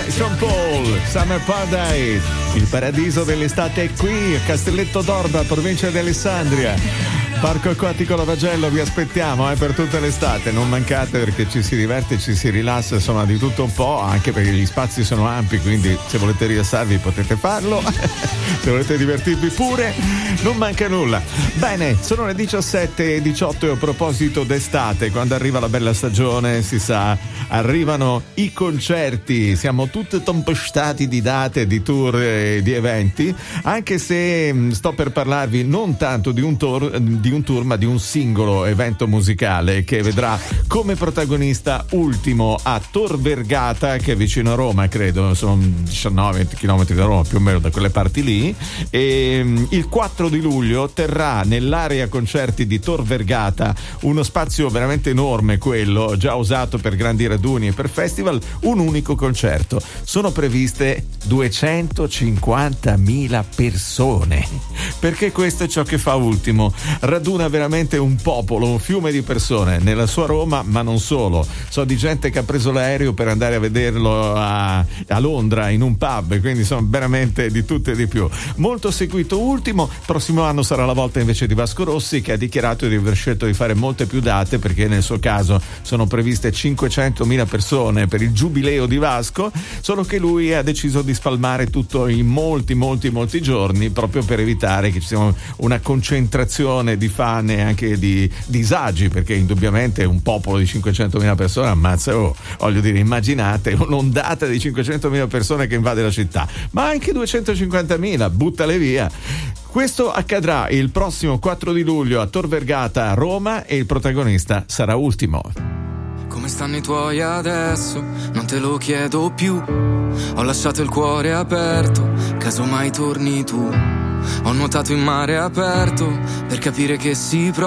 Sean Paul, Summer Paradise. Il paradiso dell'estate è qui, a Castelletto d'Orba, provincia di Alessandria. Parco Acquatico Lavagello, vi aspettiamo per tutta l'estate, non mancate perché ci si diverte, ci si rilassa, insomma di tutto un po', anche perché gli spazi sono ampi, quindi se volete rilassarvi potete farlo, se volete divertirvi pure, non manca nulla. Bene, sono le 17:18 e a proposito d'estate, quando arriva la bella stagione, si sa, arrivano i concerti, siamo tutti tempestati di date, di tour e di eventi, anche se sto per parlarvi non tanto di un tour ma di un singolo evento musicale che vedrà come protagonista ultimo a Tor Vergata, che è vicino a Roma, credo, sono 19-20 km da Roma, più o meno da quelle parti lì, e il 4 di luglio terrà nell'area concerti di Tor Vergata, uno spazio veramente enorme, quello già usato per grandi raduni e per festival, un unico concerto. Sono previste 250.000 persone, perché questo è ciò che fa Ultimo, raduna veramente un popolo, un fiume di persone nella sua Roma, ma non solo. So di gente che ha preso l'aereo per andare a vederlo a Londra in un pub, quindi sono veramente di tutto e di più. Molto seguito Ultimo, prossimo anno sarà la volta invece di Vasco Rossi, che ha dichiarato di aver scelto di fare molte più date, perché nel suo caso sono previste 500.000 persone per il giubileo di Vasco, solo che lui ha deciso di spalmare tutto in molti giorni, proprio per evitare che ci sia una concentrazione di fan e anche di disagi, perché indubbiamente un popolo di 500.000 persone ammazza, voglio dire, immaginate un'ondata di 500.000 persone che invade la città, ma anche 250.000, buttale via. Questo accadrà il prossimo 4 di luglio a Tor Vergata a Roma e il protagonista sarà Ultimo. Come stanno i tuoi adesso? Non te lo chiedo più. Ho lasciato il cuore aperto, caso mai torni tu. Ho nuotato in mare aperto per capire che si prova.